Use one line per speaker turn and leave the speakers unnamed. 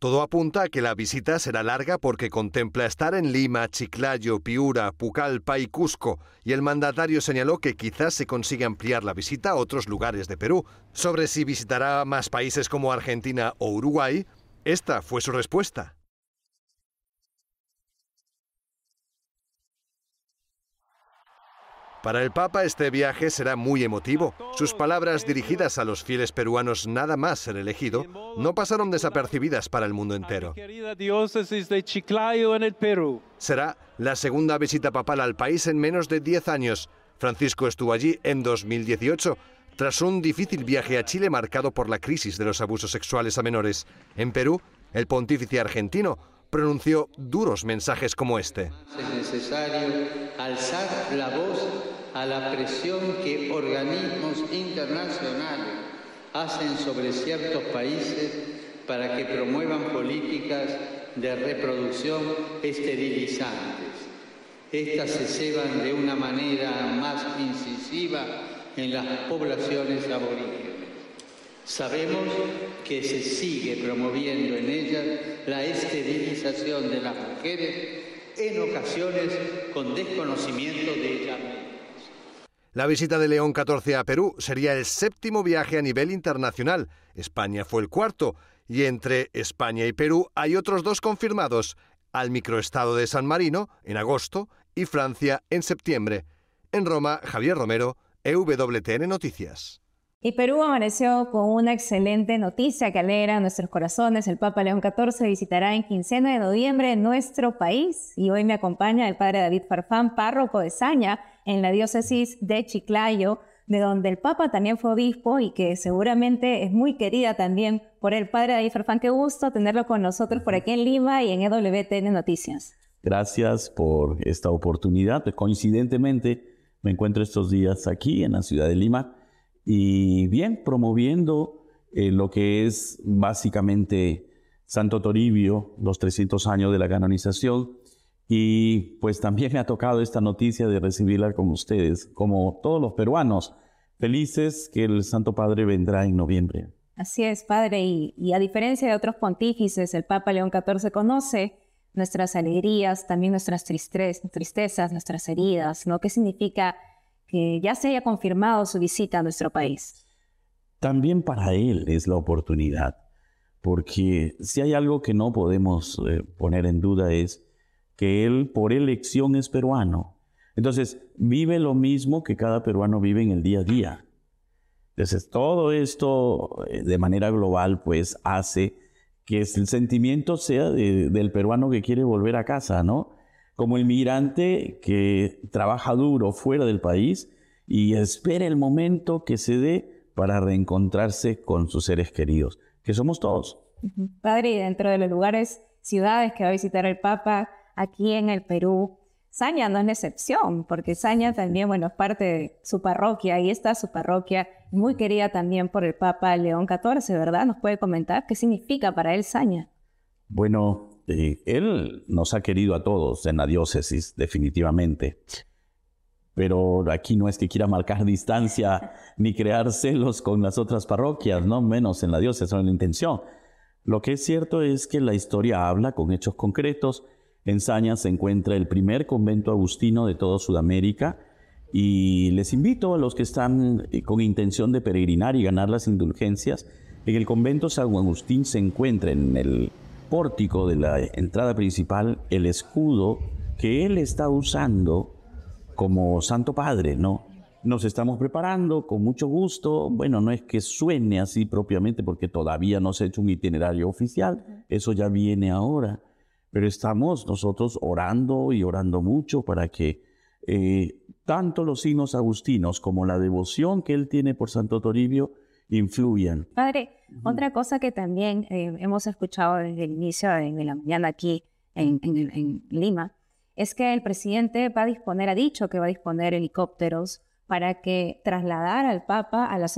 Todo apunta a que la visita será larga porque contempla estar en Lima, Chiclayo, Piura, Pucallpa y Cusco, y el mandatario señaló que quizás se consiga ampliar la visita a otros lugares de Perú. Sobre si visitará más países como Argentina o Uruguay, esta fue su respuesta. Para el Papa este viaje será muy emotivo. Sus palabras dirigidas a los fieles peruanos nada más ser elegido no pasaron desapercibidas para el mundo entero.
Querida diócesis de Chiclayo en el Perú.
Será la segunda visita papal al país en menos de 10 años. Francisco estuvo allí en 2018, tras un difícil viaje a Chile marcado por la crisis de los abusos sexuales a menores. En Perú, el pontífice argentino pronunció duros mensajes como este.
Es necesario alzar la voz a la presión que organismos internacionales hacen sobre ciertos países para que promuevan políticas de reproducción esterilizantes. Estas se ceban de una manera más incisiva en las poblaciones aborígenes. Sabemos que se sigue promoviendo en ellas la esterilización de las mujeres, en ocasiones con desconocimiento de ellas mismas.
La visita de León XIV a Perú sería el 7º viaje a nivel internacional. España fue el 4º, y entre España y Perú hay otros 2 confirmados, al microestado de San Marino en agosto y Francia en septiembre. En Roma, Javier Romero, EWTN Noticias.
Y Perú amaneció con una excelente noticia que alegra nuestros corazones. El Papa León XIV visitará en quincena de noviembre nuestro país. Y hoy me acompaña el padre David Farfán, párroco de Saña, en la diócesis de Chiclayo, de donde el Papa también fue obispo y que seguramente es muy querida también por el padre David Farfán. Qué gusto tenerlo con nosotros por aquí en Lima y en EWTN Noticias.
Gracias por esta oportunidad. Coincidentemente, me encuentro estos días aquí en la ciudad de Lima y bien promoviendo lo que es básicamente Santo Toribio, los 300 años de la canonización. Y pues también me ha tocado esta noticia de recibirla con ustedes, como todos los peruanos, felices que el Santo Padre vendrá en noviembre.
Así es, padre, y a diferencia de otros pontífices, el Papa León XIV conoce nuestras alegrías, también nuestras tristezas, nuestras heridas, ¿no? ¿Qué significa que ya se haya confirmado su visita a nuestro país?
También para él es la oportunidad, porque si hay algo que no podemos poner en duda es que él por elección es peruano. Entonces vive lo mismo que cada peruano vive en el día a día. Entonces todo esto de manera global pues hace que el sentimiento sea del peruano que quiere volver a casa, ¿no? Como el migrante que trabaja duro fuera del país y espera el momento que se dé para reencontrarse con sus seres queridos, que somos todos.
Padre, y dentro de los lugares, ciudades que va a visitar el Papa, aquí en el Perú, Saña no es la excepción, porque Saña también, bueno, es parte de su parroquia, y está su parroquia, muy querida también por el Papa León XIV, ¿verdad? ¿Nos puede comentar qué significa para él Saña?
Bueno, él nos ha querido a todos en la diócesis, definitivamente. Pero aquí no es que quiera marcar distancia ni crear celos con las otras parroquias, no menos en la diócesis, no es la intención. Lo que es cierto es que la historia habla con hechos concretos. En Saña se encuentra el primer convento agustino de toda Sudamérica y les invito a los que están con intención de peregrinar y ganar las indulgencias. En el convento San Agustín se encuentra en el pórtico de la entrada principal el escudo que él está usando como Santo Padre, ¿no? Nos estamos preparando con mucho gusto. Bueno, no es que suene así propiamente porque todavía no se ha hecho un itinerario oficial, eso ya viene ahora. Pero estamos nosotros orando y orando mucho para que tanto los signos agustinos como la devoción que él tiene por Santo Toribio influyan.
Padre, otra cosa que también hemos escuchado desde el inicio de la mañana aquí en Lima, es que el presidente ha dicho que va a disponer helicópteros para que trasladar al Papa a la zona